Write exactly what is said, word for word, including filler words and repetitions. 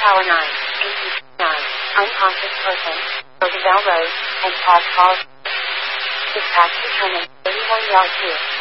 Tower nine, A T nine, unconscious person, Roosevelt Road, and Todd College. Dispatch determined, eighty-one yard two.